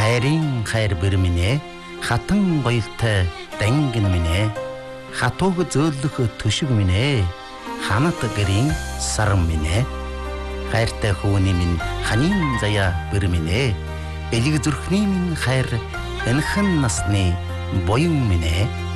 хайрын хайр бэрминэ хатан гоёлтой дангин минэ хатууг зөөлөх төшөг минэ ханат гэрийн саран минэ хайртай хүүний минь ханийн заяа бэрминэ элэг зүрхний минь хайр энхэн насны боён минэ